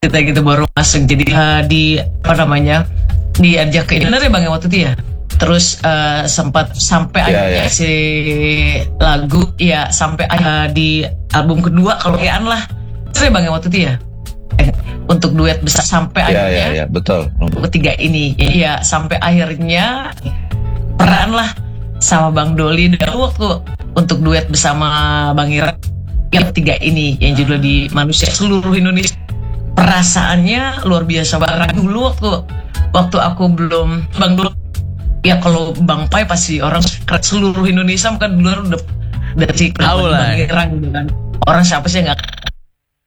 kita gitu baru masuk jadi di apa namanya diajak ke bener ya Bang ya waktu itu ya. Terus sempat sampai akhirnya si lagu ya sampai di album kedua kalau kean lah. Terus ya Bang ya waktu itu ya. Untuk duet besar sampai akhirnya betul. Ketiga ini ya sampai akhirnya peran lah sama Bang Doli dan waktu untuk duet bersama Bang Ira yang ketiga ini yang judul di Manusia Seluruh Indonesia. Perasaannya luar biasa banget dulu waktu aku belum Bang Doli ya kalau Bang Pai pasti orang seluruh Indonesia kan dulu udah si Bang Ira gitu kan orang siapa sih nggak